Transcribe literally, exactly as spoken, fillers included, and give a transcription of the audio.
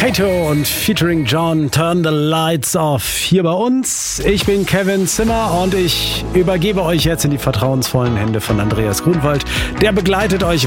Kato und featuring John, Turn the Lights Off hier bei uns. Ich bin Kevin Zimmer und ich übergebe euch jetzt in die vertrauensvollen Hände von Andreas Grunwald. Der begleitet euch